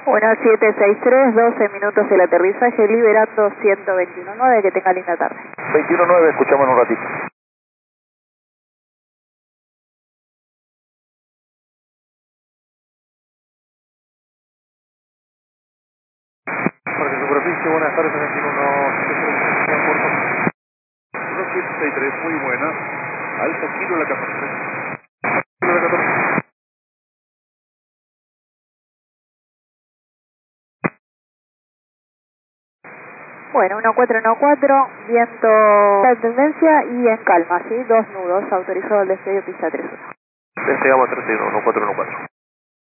1763, 12 minutos el aterrizaje, liberando 121.9, que tenga linda tarde. 21.9, escuchamos en un ratito. Parque Superficie, buenas tardes, Argentino 1763, muy buena. Alfa Kilo la 14. Kilo la 14. Bueno, 1414, viento en tendencia y en calma, ¿sí? 2 nudos, autorizado el despegue pista 31. Despegamos 31, 1414.